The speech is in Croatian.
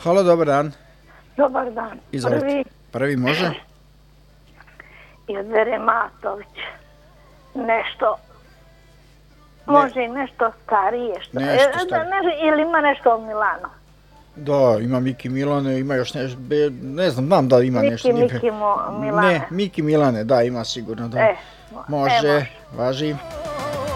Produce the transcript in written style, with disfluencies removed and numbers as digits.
Halo, dobar dan. Dobar dan. Izvolite. Prvi može? Ilvere Matović. Nešto. Može i nešto starije. Nešto starije. Ili ima nešto o Milanu? Da, ima Miki Milane, ima još nešto, ne znam da ima nešto. Miki Milane. Ne, Miki Milane, da, ima sigurno, da. Može, važi.